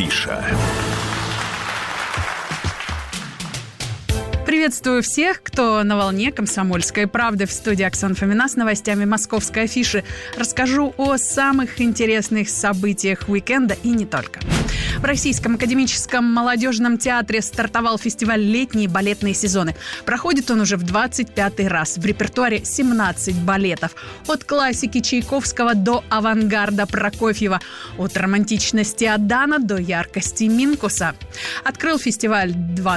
Афиша. Приветствую всех, кто на волне «Комсомольской правды». В студии Оксана Фомина с новостями московской афиши. Расскажу о самых интересных событиях уикенда и не только. В Российском академическом молодежном театре стартовал фестиваль «Летние балетные сезоны». Проходит он уже в 25-й раз. В репертуаре 17 балетов. От классики Чайковского до авангарда Прокофьева. От романтичности Адана до яркости Минкуса. Открыл фестиваль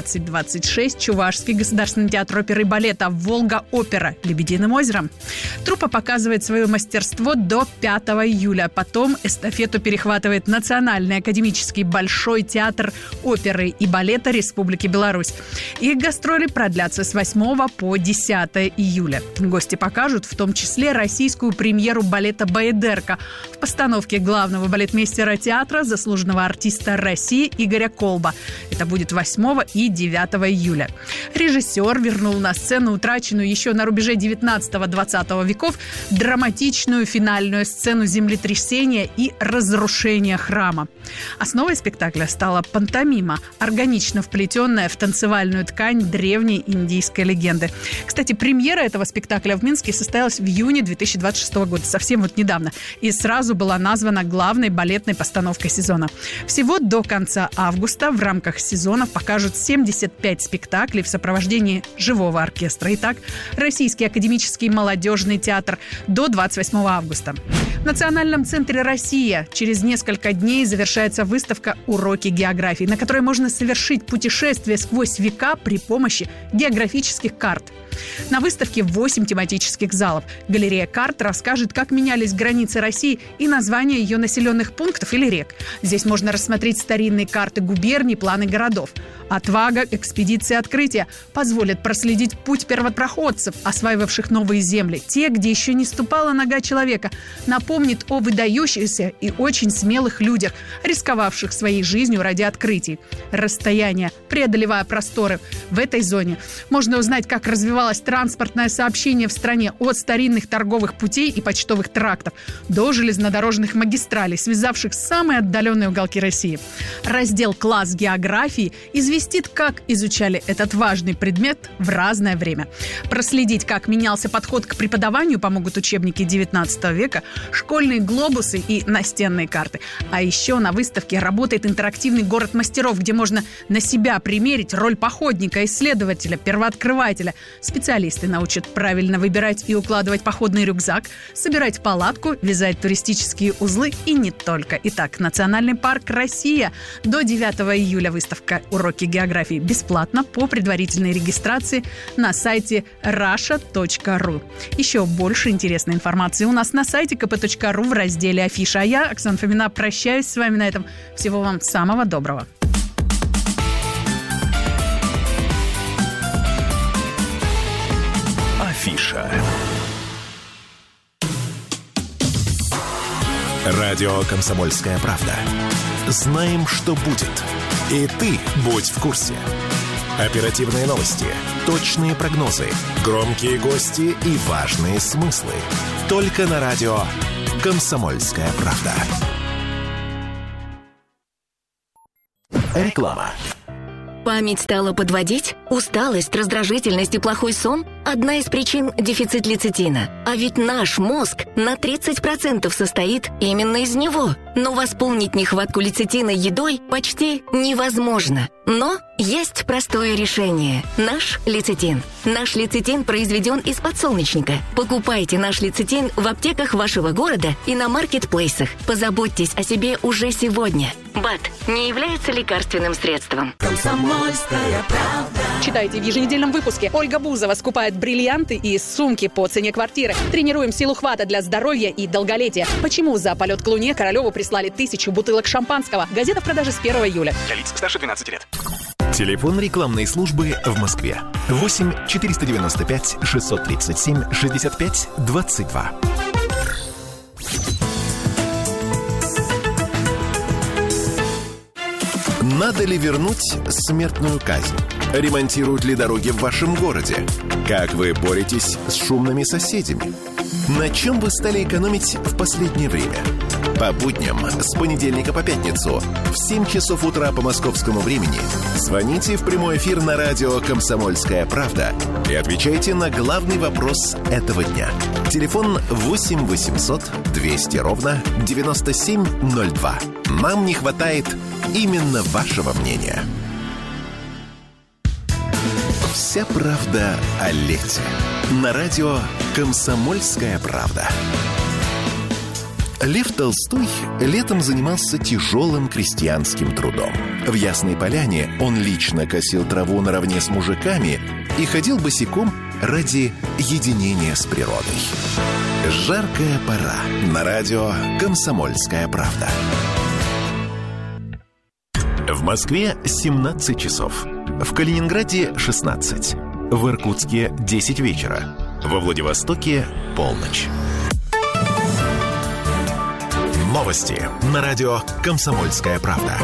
2026 Чувашский государственный театр оперы и балета «Волга-опера» Лебединым озером. Труппа показывает свое мастерство до 5 июля. Потом эстафету перехватывает Национальный академический Большой театр оперы и балета Республики Беларусь. Их гастроли продлятся с 8 по 10 июля. Гости покажут в том числе российскую премьеру балета «Баядерка» в постановке главного балетмейстера театра, заслуженного артиста России Игоря Колба. Это будет 8 и 9 июля. Режиссер вернул на сцену утраченную еще на рубеже 19-20 веков драматичную финальную сцену землетрясения и разрушения храма. Основой спектакля стала пантомима, органично вплетенная в танцевальную ткань древней индийской легенды. Кстати, премьера этого спектакля в Минске состоялась в июне 2026 года, совсем недавно, и сразу была названа главной балетной постановкой сезона. Всего до конца августа в рамках сезонов покажут 75 спектаклей в сопровождении живого оркестра. Итак, Российский академический молодежный театр до 28 августа. В Национальном центре «Россия» через несколько дней завершается выставка «Уроки географии», на которой можно совершить путешествие сквозь века при помощи географических карт. На выставке 8 тематических залов. Галерея карт расскажет, как менялись границы России и названия ее населенных пунктов или рек. Здесь можно рассмотреть старинные карты губерний, планы городов. Отвага, экспедиции, открытия позволят проследить путь первопроходцев, осваивавших новые земли. Те, где еще не ступала нога человека, напомнит о выдающихся и очень смелых людях, рисковавших своей жизнью ради открытий. Расстояние, преодолевая просторы. В этой зоне можно узнать, как развивалось транспортное сообщение в стране от старинных торговых путей и почтовых трактов до железнодорожных магистралей, связавших самые отдаленные уголки России. Раздел «Класс географии» известит, как изучали этот важный предмет в разное время. Проследить, как менялся подход к преподаванию, помогут учебники XIX века, школьные глобусы и настенные карты. А еще на выставке работает интерактивный город мастеров, где можно на себя примерить роль походника, исследователя, первооткрывателя. Специалисты научат правильно выбирать и укладывать походный рюкзак, собирать палатку, вязать туристические узлы и не только. Итак, Национальный парк «Россия». До 9 июля выставка «Уроки географии» бесплатно по предварительной регистрации на сайте rasha.ru. Еще больше интересной информации у нас на сайте kp.ru в разделе «Афиша». А я, Оксана Фомина, прощаюсь с вами на этом. Всего вам самого доброго. Афиша. Радио «Комсомольская правда». Знаем, что будет. И ты будь в курсе. Оперативные новости, точные прогнозы, громкие гости и важные смыслы. Только на радио «Комсомольская правда». Реклама. Память стала подводить? Усталость, раздражительность и плохой сон – одна из причин – дефицит лецитина. А ведь наш мозг на 30% состоит именно из него. Но восполнить нехватку лецитина едой почти невозможно. Но есть простое решение – наш лецитин. Наш лецитин произведен из подсолнечника. Покупайте наш лецитин в аптеках вашего города и на маркетплейсах. Позаботьтесь о себе уже сегодня. БАД не является лекарственным средством. Комсомольская правда. Читайте в еженедельном выпуске. Ольга Бузова скупает бриллианты и сумки по цене квартиры. Тренируем силу хвата для здоровья и долголетия. Почему за полет к Луне Королеву прислали 1000 бутылок шампанского? Газета в продаже с 1 июля. Для лиц старше 12 лет. Телефон рекламной службы в Москве. 8 495 637 65 22. Надо ли вернуть смертную казнь? Ремонтируют ли дороги в вашем городе? Как вы боретесь с шумными соседями? На чем вы стали экономить в последнее время? По будням с понедельника по пятницу в 7 часов утра по московскому времени звоните в прямой эфир на радио «Комсомольская правда» и отвечайте на главный вопрос этого дня. Телефон 8 800 200 ровно 9702. Нам не хватает именно вашего мнения. Вся правда о лете. На радио «Комсомольская правда». Лев Толстой летом занимался тяжелым крестьянским трудом. В Ясной Поляне он лично косил траву наравне с мужиками и ходил босиком ради единения с природой. Жаркая пора. На радио «Комсомольская правда». В Москве 17 часов. В Калининграде 16. В Иркутске 10 вечера. Во Владивостоке полночь. Новости на радио «Комсомольская правда».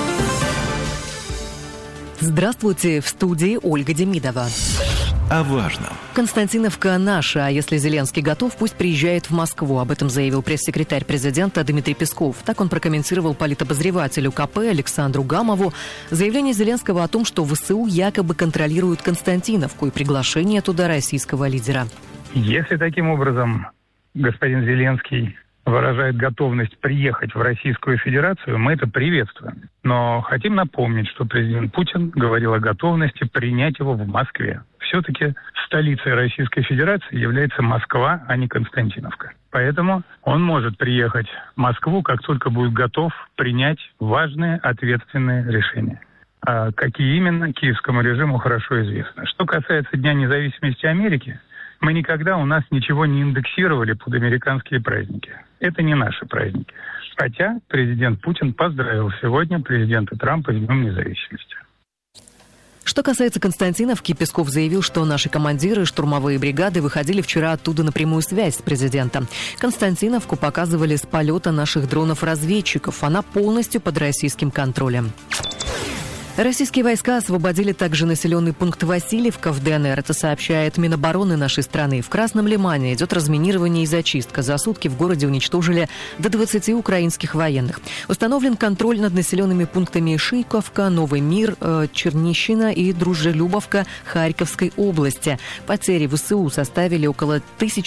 Здравствуйте, в студии Ольга Демидова. О важном. Константиновка наша, а если Зеленский готов, пусть приезжает в Москву. Об этом заявил пресс-секретарь президента Дмитрий Песков. Так он прокомментировал политобозревателю КП Александру Гамову заявление Зеленского о том, что ВСУ якобы контролируют Константиновку и приглашение туда российского лидера. Если таким образом господин Зеленский выражает готовность приехать в Российскую Федерацию, мы это приветствуем. Но хотим напомнить, что президент Путин говорил о готовности принять его в Москве. Все-таки столицей Российской Федерации является Москва, а не Константиновка. Поэтому он может приехать в Москву, как только будет готов принять важные, ответственные решения. А какие именно, киевскому режиму хорошо известно. Что касается Дня независимости Америки, мы никогда у нас ничего не индексировали под американские праздники. Это не наши праздники. Хотя президент Путин поздравил сегодня президента Трампа с Днем независимости. Что касается Константиновки, Песков заявил, что наши командиры штурмовые бригады выходили вчера оттуда на прямую связь с президентом. Константиновку показывали с полета наших дронов-разведчиков. Она полностью под российским контролем. Российские войска освободили также населенный пункт Васильевка в ДНР. Это сообщает Минобороны нашей страны. В Красном Лимане идет разминирование и зачистка. За сутки в городе уничтожили до 20 украинских военных. Установлен контроль над населенными пунктами Шийковка, Новый Мир, Чернищина и Дружелюбовка Харьковской области. Потери ВСУ составили около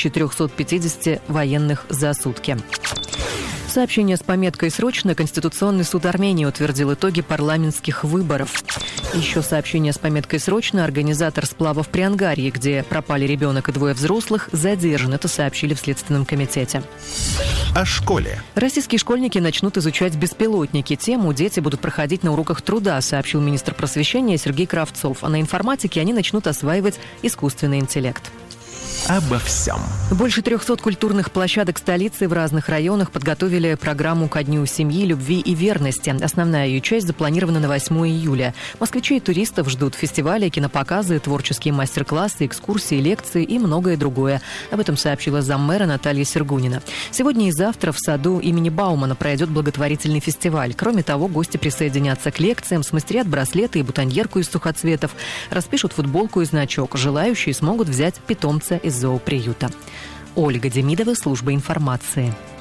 1350 военных за сутки. Сообщение с пометкой «Срочно» Конституционный суд Армении утвердил итоги парламентских выборов. Еще сообщение с пометкой «Срочно». Организатор сплава в Приангарье, где пропали ребенок и 2 взрослых, задержан. Это сообщили в Следственном комитете. О школе. Российские школьники начнут изучать беспилотники. Тему дети будут проходить на уроках труда, сообщил министр просвещения Сергей Кравцов. А на информатике они начнут осваивать искусственный интеллект. Обо всем. Больше 300 культурных площадок столицы в разных районах подготовили программу ко Дню семьи, любви и верности. Основная ее часть запланирована на 8 июля. Москвичей и туристов ждут фестивали, кинопоказы, творческие мастер-классы, экскурсии, лекции и многое другое. Об этом сообщила заммэра Наталья Сергунина. Сегодня и завтра в саду имени Баумана пройдет благотворительный фестиваль. Кроме того, гости присоединятся к лекциям, смастерят браслеты и бутоньерку из сухоцветов, распишут футболку и значок. Желающие смогут взять питомца из зооприюта. Ольга Демидова, служба информации.